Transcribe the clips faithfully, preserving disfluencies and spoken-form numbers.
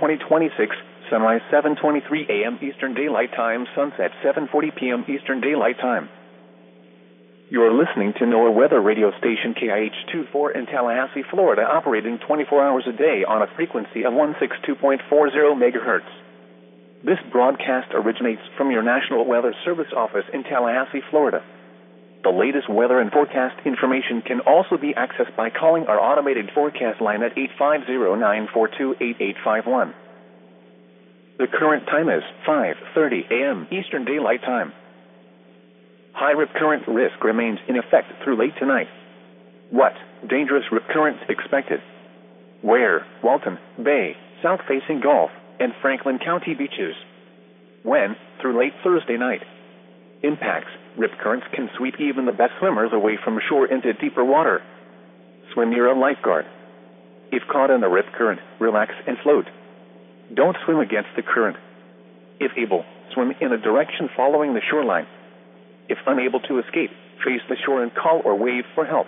twenty twenty-six, sunrise seven twenty-three a m Eastern Daylight Time, sunset seven forty p m Eastern Daylight Time. You're listening to NOAA weather radio station K I H twenty-four in Tallahassee, Florida, operating twenty-four hours a day on a frequency of one sixty-two point four zero megahertz. This broadcast originates from your National Weather Service office in Tallahassee, Florida. The latest weather and forecast information can also be accessed by calling our automated forecast line at eight five zero, nine four two, eight eight five one. The current time is five thirty a m Eastern Daylight Time. High rip current risk remains in effect through late tonight. What? Dangerous rip currents expected. Where? Walton Bay, south-facing Gulf, and Franklin County beaches. When? Through late Thursday night. Impacts. Rip currents can sweep even the best swimmers away from shore into deeper water. Swim near a lifeguard. If caught in a rip current, relax and float. Don't swim against the current. If able, swim in a direction following the shoreline. If unable to escape, face the shore and call or wave for help.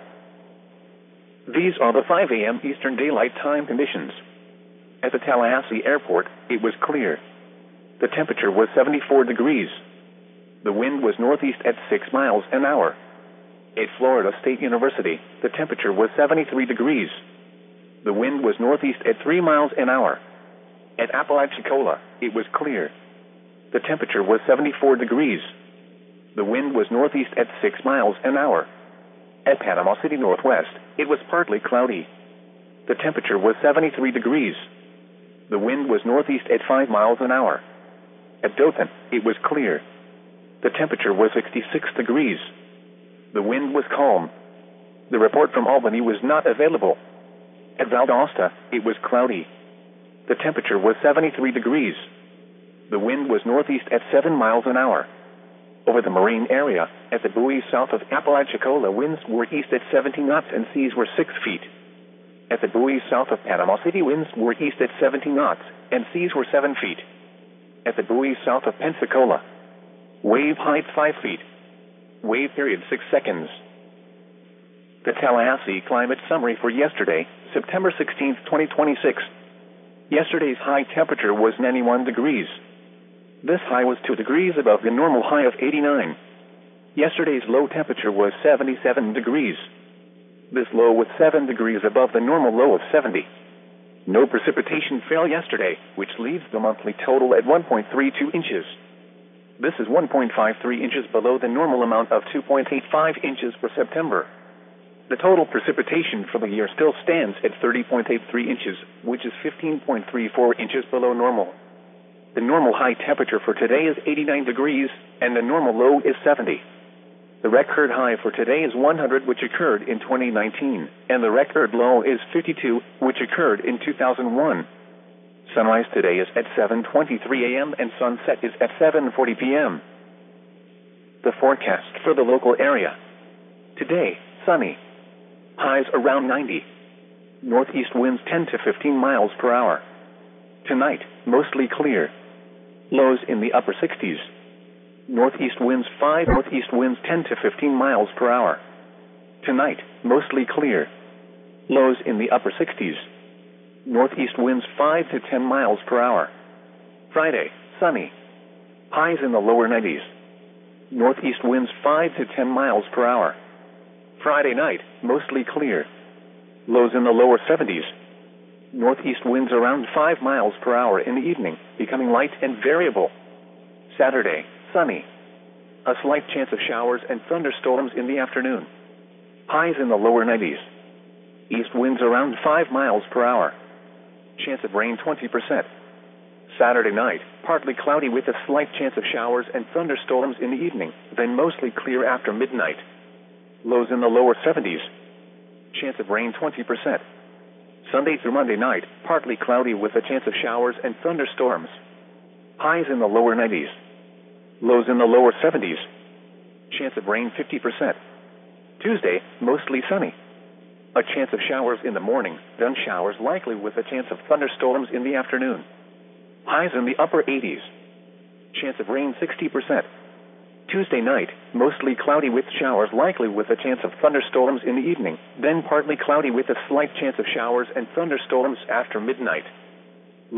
These are the five a m Eastern Daylight Time conditions. At the Tallahassee Airport, it was clear. The temperature was seventy-four degrees. The wind was northeast at six miles an hour. At Florida State University, the temperature was seventy-three degrees. The wind was northeast at three miles an hour. At Apalachicola, it was clear. The temperature was seventy-four degrees. The wind was northeast at six miles an hour. At Panama City Northwest, it was partly cloudy. The temperature was seventy-three degrees. The wind was northeast at five miles an hour. At Dothan, it was clear. The temperature was sixty-six degrees. The wind was calm. The report from Albany was not available. At Valdosta, it was cloudy. The temperature was seventy-three degrees. The wind was northeast at seven miles an hour. Over the marine area, at the buoys south of Apalachicola, winds were east at seventy knots and seas were six feet. At the buoys south of Panama City, winds were east at seventy knots and seas were seven feet. At the buoys south of Pensacola, wave height five feet. Wave period six seconds. The Tallahassee climate summary for yesterday, September sixteenth, twenty twenty-six. Yesterday's high temperature was ninety-one degrees. This high was two degrees above the normal high of eighty-nine. Yesterday's low temperature was seventy-seven degrees. This low was seven degrees above the normal low of seventy. No precipitation fell yesterday, which leaves the monthly total at one point three two inches. This is one point five three inches below the normal amount of two point eight five inches for September. The total precipitation for the year still stands at thirty point eight three inches, which is fifteen point three four inches below normal. The normal high temperature for today is eighty-nine degrees, and the normal low is seventy. The record high for today is one hundred, which occurred in twenty nineteen, and the record low is fifty-two, which occurred in two thousand one. Sunrise today is at seven twenty-three a m and sunset is at seven forty p m The forecast for the local area. Today, sunny. Highs around ninety. Northeast winds ten to fifteen miles per hour. Tonight, mostly clear. Lows in the upper sixties. Northeast winds five, northeast winds ten to fifteen miles per hour. Tonight, mostly clear. Lows in the upper sixties. Northeast winds five to ten miles per hour. Friday, sunny. Highs in the lower nineties. Northeast winds five to ten miles per hour. Friday night, mostly clear. Lows in the lower seventies. Northeast winds around five miles per hour in the evening, becoming light and variable. Saturday, sunny. A slight chance of showers and thunderstorms in the afternoon. Highs in the lower nineties. East winds around five miles per hour. Chance of rain twenty percent. Saturday night, partly cloudy with a slight chance of showers and thunderstorms in the evening, then mostly clear after midnight. Lows in the lower seventies. Chance of rain twenty percent. Sunday through Monday night, partly cloudy with a chance of showers and thunderstorms. Highs in the lower nineties. Lows in the lower seventies. Chance of rain fifty percent. Tuesday, mostly sunny. A chance of showers in the morning, then showers likely with a chance of thunderstorms in the afternoon. Highs in the upper eighties. Chance of rain sixty percent. Tuesday night, mostly cloudy with showers likely with a chance of thunderstorms in the evening, then partly cloudy with a slight chance of showers and thunderstorms after midnight.